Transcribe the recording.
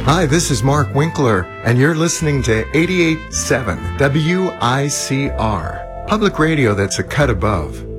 Hi, this is Mark Winkler, and you're listening to 88.7 WICR, public radio that's a cut above.